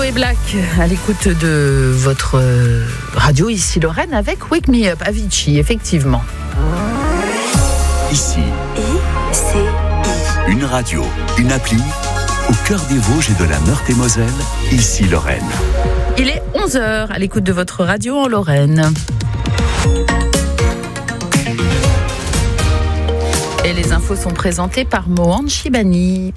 Chloé Black à l'écoute de votre radio ici Lorraine avec Wake Me Up, Avicii, effectivement. Ici, I-C-I. une radio, une appli, au cœur des Vosges et de la Meurthe-et-Moselle, ici Lorraine. Il est 11h à l'écoute de votre radio en Lorraine. Et les infos sont présentées par Mohan Chibani.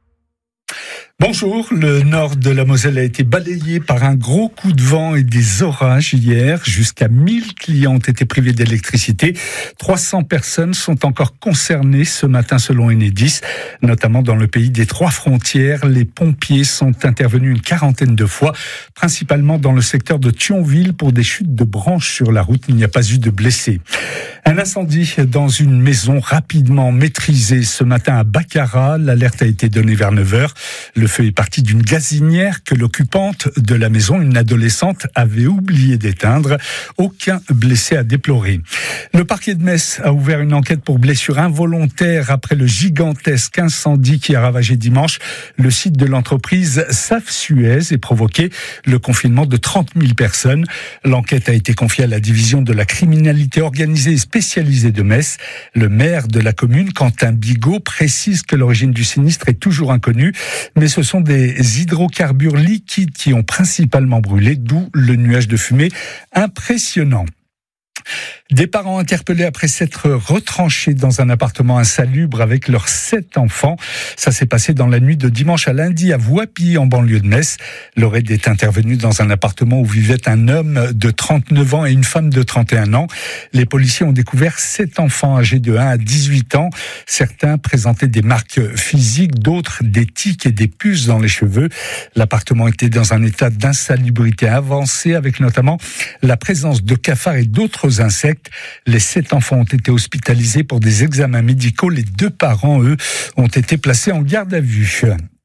Bonjour, le nord de la Moselle a été balayé par un gros coup de vent et des orages hier. Jusqu'à 1000 clients ont été privés d'électricité. 300 personnes sont encore concernées ce matin selon Enedis, notamment dans le pays des trois frontières. Les pompiers sont intervenus une quarantaine de fois, principalement dans le secteur de Thionville pour des chutes de branches sur la route. Il n'y a pas eu de blessés. Un incendie dans une maison rapidement maîtrisé ce matin à Baccarat. L'alerte a été donnée vers 9h. Le feu est parti d'une gazinière que l'occupante de la maison, une adolescente, avait oublié d'éteindre. Aucun blessé à déplorer. Le parquet de Metz a ouvert une enquête pour blessure involontaire après le gigantesque incendie qui a ravagé dimanche le site de l'entreprise Saf-Suez et provoqué le confinement de 30 000 personnes. L'enquête a été confiée à la division de la criminalité organisée et spécialisée de Metz. Le maire de la commune, Quentin Bigot, précise que l'origine du sinistre est toujours inconnue, mais ce sont des hydrocarbures liquides qui ont principalement brûlé, d'où le nuage de fumée impressionnant. Des parents interpellés après s'être retranchés dans un appartement insalubre avec leurs 7 enfants. Ça s'est passé dans la nuit de dimanche à lundi à Voipy, en banlieue de Metz. Le raid est intervenu dans un appartement où vivait un homme de 39 ans et une femme de 31 ans. Les policiers ont découvert 7 enfants âgés de 1 à 18 ans. Certains présentaient des marques physiques, d'autres des tics et des puces dans les cheveux. L'appartement était dans un état d'insalubrité avancé avec notamment la présence de cafards et d'autres insectes. Les 7 enfants ont été hospitalisés pour des examens médicaux. Les 2 parents, eux, ont été placés en garde à vue.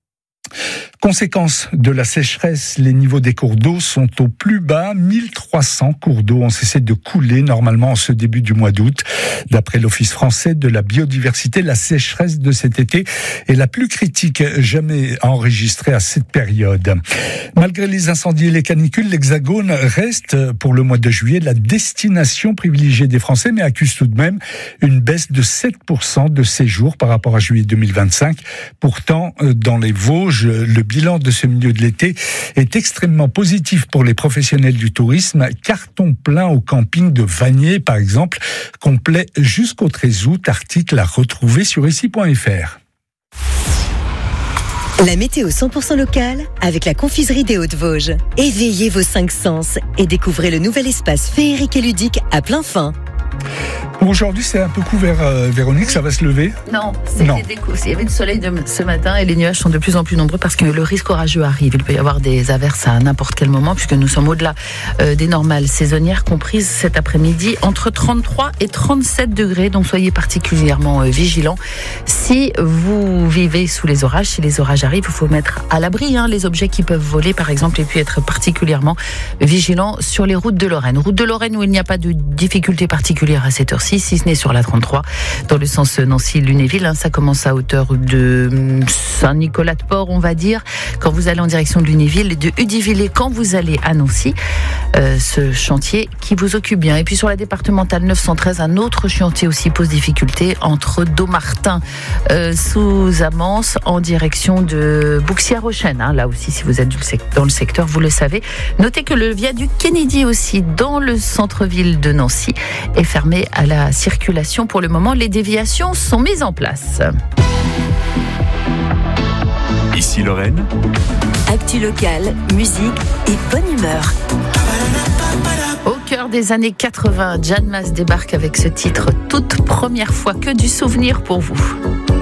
Conséquence de la sécheresse, les niveaux des cours d'eau sont au plus bas. 1300 cours d'eau ont cessé de couler normalement en ce début du mois d'août. D'après l'Office français de la biodiversité, la sécheresse de cet été est la plus critique jamais enregistrée à cette période. Malgré les incendies et les canicules, l'Hexagone reste pour le mois de juillet la destination privilégiée des Français, mais accuse tout de même une baisse de 7% de séjours par rapport à juillet 2025. Pourtant, dans les Vosges, le bilan de ce milieu de l'été est extrêmement positif pour les professionnels du tourisme. Carton plein au camping de Vanier, par exemple, complet jusqu'au 13 août. Article à retrouver sur ici.fr. La météo 100% locale avec la confiserie des Hauts-de-Vosges. Éveillez vos 5 sens et découvrez le nouvel espace féerique et ludique à plein fin. Aujourd'hui, c'est un peu couvert, Véronique, ça va se lever? Non, il y avait du soleil ce matin et les nuages sont de plus en plus nombreux parce que le risque orageux arrive. Il peut y avoir des averses à n'importe quel moment puisque nous sommes au-delà des normales saisonnières comprises cet après-midi entre 33 et 37 degrés. Donc soyez particulièrement vigilants. Si vous vivez sous les orages, si les orages arrivent, il faut mettre à l'abri les objets qui peuvent voler par exemple et puis être particulièrement vigilant sur les routes de Lorraine. Route de Lorraine où il n'y a pas de difficulté particulière à cette heure-ci, si ce n'est sur la 33, dans le sens Nancy-Lunéville. Ça commence à hauteur de Saint-Nicolas-de-Port, on va dire. Quand vous allez en direction de Lunéville et de Udivillers, quand vous allez à Nancy, ce chantier qui vous occupe bien. Et puis sur la départementale 913, un autre chantier aussi pose difficulté entre Dommartin sous Amance en direction de Bouxières-aux-Chênes. Là aussi, si vous êtes dans le secteur, vous le savez. Notez que le viaduc Kennedy aussi, dans le centre-ville de Nancy, est fermé à la circulation. Pour le moment, les déviations sont mises en place. Ici Lorraine. Actu locale, musique et bonne humeur. Au cœur des années 80, Jeanne Masse débarque avec ce titre « Toute première fois », que du souvenir pour vous.